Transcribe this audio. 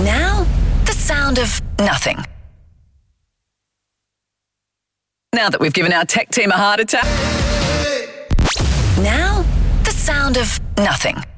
Now, the sound of nothing. Now that we've given our tech team a heart attack. Now, the sound of nothing.